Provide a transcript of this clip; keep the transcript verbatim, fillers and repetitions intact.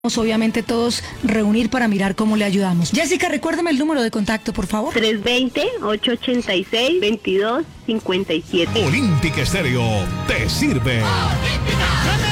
obviamente todos reunir para mirar cómo le ayudamos. Jessica, recuérdame el número de contacto, por favor. tres dos cero, ocho ocho seis, veintidós cincuenta y siete. Olímpica Estéreo te sirve. Olímpica.